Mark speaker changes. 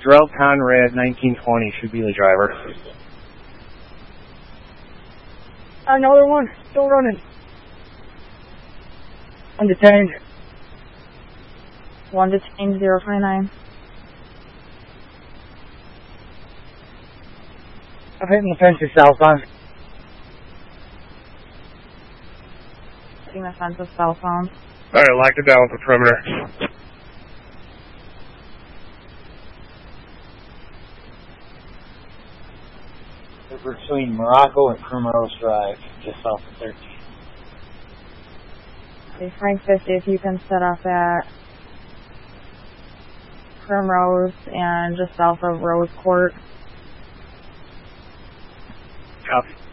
Speaker 1: Drell Conrad 1920 should be the driver.
Speaker 2: Another one, still running. Undetained.
Speaker 3: 1 detained, 029.
Speaker 2: I'm hitting the fence southbound.
Speaker 3: Hitting the fence of southbound.
Speaker 4: Alright, locked it down with the perimeter.
Speaker 5: We're between Morocco and Primrose Drive, just south of 13.
Speaker 3: Okay, Frank 50, if you can set up at Primrose and just south of Rose Court.
Speaker 1: Copy.